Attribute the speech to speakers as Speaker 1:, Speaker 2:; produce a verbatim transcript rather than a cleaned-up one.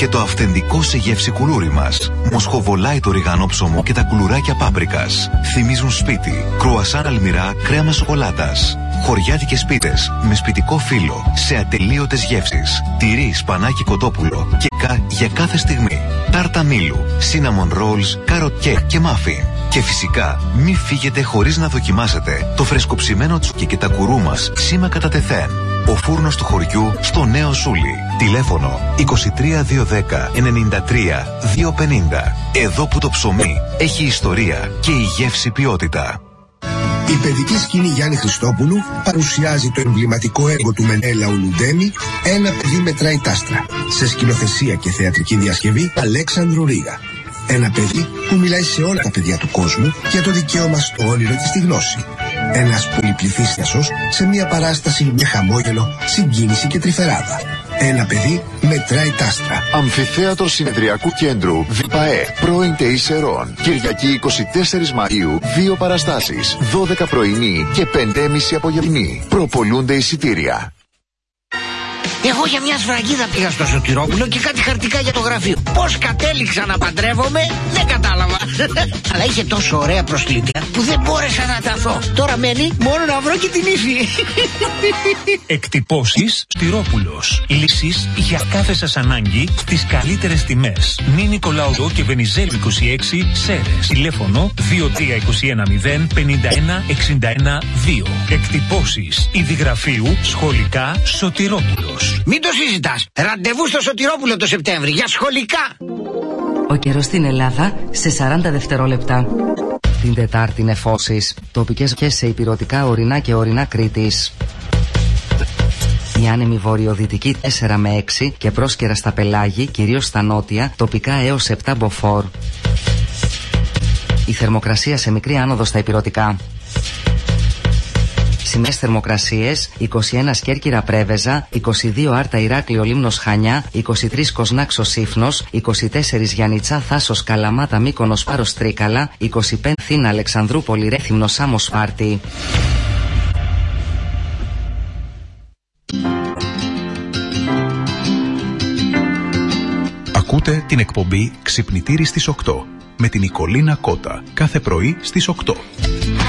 Speaker 1: και το αυθεντικό σε γεύση κουλούρι μας. Μοσχοβολάει το ριγανό ψωμό και τα κουλουράκια πάπρικας. Θυμίζουν σπίτι. Κρουασάν αλμυρά κρέμα σοκολάτας. Χωριάτικες πίτες με σπιτικό φύλλο σε ατελείωτες γεύσεις. Τυρί, σπανάκι, κοτόπουλο και κα για κάθε στιγμή. Τάρτα μήλου, cinnamon rolls, carrot cake και muffin. Και φυσικά μη φύγετε χωρίς να δοκιμάσετε το φρεσκοψημένο τσούκι και τα κουρού μας σήμα κατά τεθέν. Ο φούρνος του χωριού στο Νέο Σούλι. Τηλέφωνο είκοσι τρία διακόσια δέκα ενενήντα τρία διακόσια πενήντα. Εδώ που το ψωμί έχει ιστορία και η γεύση ποιότητα.
Speaker 2: Η παιδική σκηνή Γιάννη Χριστόπουλου παρουσιάζει το εμβληματικό έργο του Μενέλα Ουλουντέμι, «Ένα παιδί μετράει τάστρα», σε σκηνοθεσία και θεατρική διασκευή Αλέξανδρου Ρίγα. Ένα παιδί που μιλάει σε όλα τα παιδιά του κόσμου για το δικαίωμα στο όνειρο και στη γνώση. Ένας πολυπληθύστασος σε μια παράσταση με χαμόγελο, συγκίνηση και τρυφεράδα. Ένα παιδί μετράει τάστρα.
Speaker 3: Αμφιθέατρο Συνεδριακού Κέντρου ΒΠΑΕ, πρώην ΤΕΙ Σερών. Κυριακή εικοστή τέταρτη Μαΐου, δύο παραστάσεις, δώδεκα πρωινή και πέντε και μισή απογευμή. Προπολούνται εισιτήρια.
Speaker 4: Εγώ για μια σφραγίδα πήγα στο Σωτηρόπουλο και κάτι χαρτικά για το γραφείο. Πώς κατέληξα να παντρεύομαι, δεν κατάλαβα. Αλλά είχε τόσο ωραία προσκλήτρια που δεν μπόρεσα να τα βρω. Τώρα μένει μόνο να βρω και την ύφη.
Speaker 5: Εκτυπώσεις Στυρόπουλος. Λύσεις για κάθε σας ανάγκη στις καλύτερες τιμές. Νι Νικολάου και Βενιζέλου είκοσι έξι, Σέρες. Τηλέφωνο δύο τρία δύο ένα μηδέν πενήντα ένα εξήντα ένα δύο. Εκτυπώσεις Ιδιγραφείου Σχολικά Σωτηρόπουλος.
Speaker 4: Μην το συζητάς. Ραντεβού στο Σωτηρόπουλο το Σεπτέμβρη για σχολικά.
Speaker 6: Ο καιρός στην Ελλάδα σε σαράντα δευτερόλεπτα. Την Τετάρτη νεφώσεις. Τοπικές και σε ηπειρωτικά ορεινά και ορεινά Κρήτης. Η άνεμη βορειοδυτική τέσσερα με έξι και πρόσκαιρα στα πελάγη, κυρίως στα νότια, τοπικά έως επτά μποφόρ. Η θερμοκρασία σε μικρή άνοδο στα ηπειρωτικά. Σημαίες θερμοκρασίες: είκοσι ένα Κέρκυρα Πρέβεζα, είκοσι δύο Άρτα Ηράκλειο Λίμνος Χανιά, είκοσι τρία Κοσνάξος Σύφνος, είκοσι τέσσερα Γιαννιτσά Θάσος Καλαμάτα Μύκονος Πάρος Τρίκαλα, είκοσι πέντε Αθήνα Αλεξανδρούπολη Ρέθυμνο Σάμος Σπάρτη.
Speaker 7: Ακούτε την εκπομπή Ξυπνητήρι στις οκτώ με την Νικολίνα Κότα κάθε πρωί στις οκτώ.